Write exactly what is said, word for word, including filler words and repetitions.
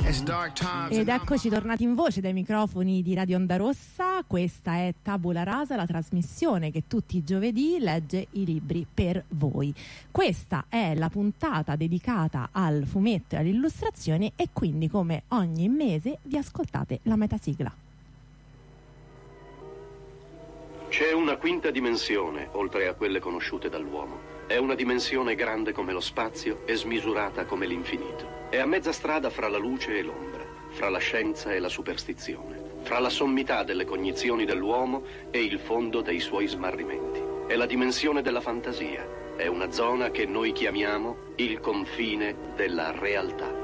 Ed eccoci tornati in voce dai microfoni di Radio Onda Rossa. Questa è Tabula Rasa, la trasmissione che tutti i giovedì legge i libri per voi. Questa è la puntata dedicata al fumetto e alle illustrazioni e quindi, come ogni mese, vi ascoltate la metasigla. C'è una quinta dimensione, oltre a quelle conosciute dall'uomo. È una dimensione grande come lo spazio e smisurata come l'infinito. È a mezza strada fra la luce e l'ombra, fra la scienza e la superstizione, fra la sommità delle cognizioni dell'uomo e il fondo dei suoi smarrimenti. È la dimensione della fantasia. È una zona che noi chiamiamo il confine della realtà.